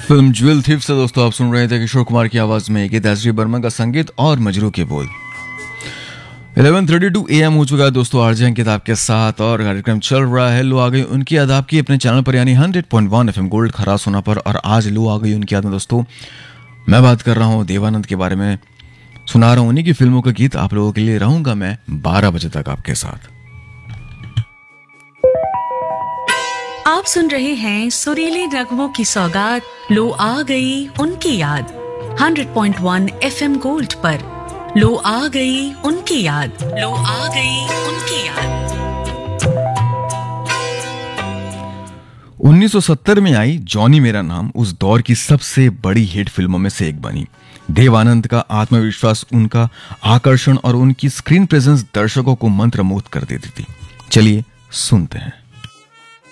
Film jewel thief से दोस्तों आप सुन रहे थे किशोर कुमार की आवाज में गीत एस डी बर्मन का संगीत और मजरू के बोल। 11:32 AM हो चुका है दोस्तों। आरजे अंकित आपके साथ और कार्यक्रम चल रहा है लो आ गई उनकी याद आपकी अपने चैनल पर यानी 100.1 FM गोल्ड खरास होना पर। और आज लो आ गई उनकी याद में दोस्तों मैं बात कर रहा हूँ देवानंद के बारे में, सुना रहा हूँ उन्हीं की फिल्मों का गीत आप लोगों के लिए। रहूंगा मैं 12 बजे तक आपके साथ। आप सुन रहे हैं सुरीले नगमों की सौगात लो आ गई उनकी याद 100.1 FM गोल्ड पर। लो आ गई उनकी याद, लो आ गई उनकी याद। 1970 में आई जॉनी मेरा नाम उस दौर की सबसे बड़ी हिट फिल्मों में से एक बनी। देवानंद का आत्मविश्वास, उनका आकर्षण और उनकी स्क्रीन प्रेजेंस दर्शकों को मंत्रमुग्ध कर देती थी। चलिए सुनते हैं।